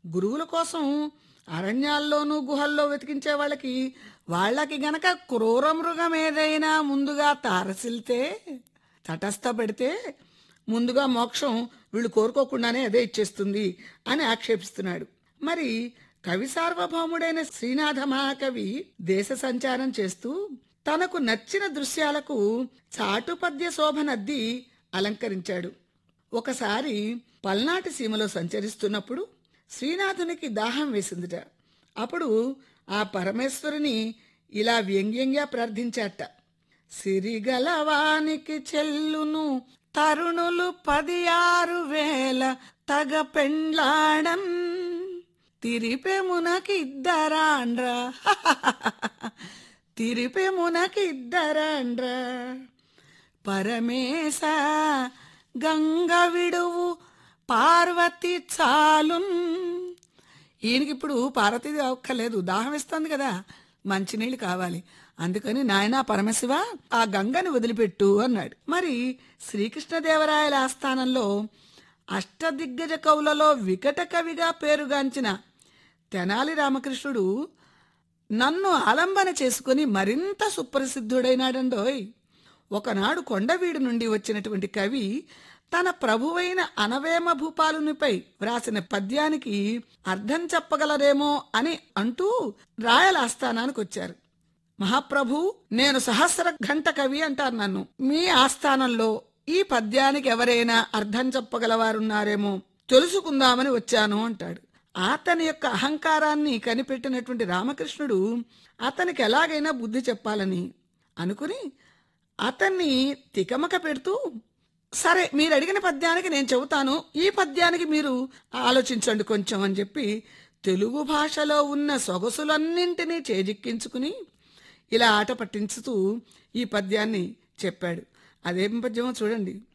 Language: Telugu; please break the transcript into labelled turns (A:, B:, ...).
A: గురువుల కోసం అరణ్యాల్లోనూ గుహల్లో వెతికించే వాళ్ళకి గనక క్రూర మృగం ఏదైనా ముందుగా తారసిల్తే తటస్థ పెడితే ముందుగా మోక్షం వీళ్ళు కోరుకోకుండానే అదే ఇచ్చేస్తుంది అని ఆక్షేపిస్తున్నాడు. మరి కవి సార్వభౌముడైన శ్రీనాథ మహాకవి దేశ సంచారం చేస్తూ తనకు నచ్చిన దృశ్యాలకు చాటుపద్య శోభనద్ది అలంకరించాడు. ఒకసారి పల్నాటి సీమలో సంచరిస్తున్నప్పుడు శ్రీనాథునికి దాహం వేసిందిట. అప్పుడు ఆ పరమేశ్వరుని ఇలా వ్యంగ్యంగా ప్రార్థించాట. సిరిగలవానికి చెల్లును తరుణులు 16,000 తగ పెండ్లాడం తిరిపెమునకిద్దరాండ్రా తిరిపెమునకిద్దరాండ్రా పరమేశ గంగ విడువు పార్వతి చాలున్. ఈయనకిప్పుడు పార్వతీది అక్కర్లేదు, దాహం వేస్తుంది కదా, మంచినీళ్ళు కావాలి. అందుకని నాయనా పరమశివ ఆ గంగని వదిలిపెట్టు అన్నాడు. మరి శ్రీకృష్ణదేవరాయల ఆస్థానంలో అష్టదిగ్గజ కవులలో వికట కవిగా పేరుగాంచిన తెనాలి రామకృష్ణుడు నన్ను ఆలంబన చేసుకుని మరింత సుప్రసిద్ధుడైనాడండోయ్. ఒకనాడు కొండవీడు నుండి వచ్చినటువంటి కవి తన ప్రభువైన అనవేమ భూపాలునిపై వ్రాసిన పద్యానికి అర్థం చెప్పగలరేమో అని అంటూ రాయల ఆస్థానానికి వచ్చారు. మహాప్రభు, నేను సహస్ర ఘంట కవి అంటారు నన్ను. మీ ఆస్థానంలో ఈ పద్యానికి ఎవరైనా అర్థం చెప్పగలవారున్నారేమో తెలుసుకుందామని వచ్చాను అంటాడు. అతని యొక్క అహంకారాన్ని కనిపెట్టినటువంటి రామకృష్ణుడు అతనికి ఎలాగైనా బుద్ధి చెప్పాలని అనుకుని అతన్ని తికమక పెడుతూ, సరే మీరు అడిగిన పద్యానికి నేను చెబుతాను, ఈ పద్యానికి మీరు ఆలోచించండి కొంచెం అని చెప్పి తెలుగు భాషలో ఉన్న సొగసులన్నింటినీ చేజిక్కించుకుని ఇలా ఆట పట్టించుతూ ఈ పద్యాన్ని చెప్పాడు. అదేం పద్యమో చూడండి.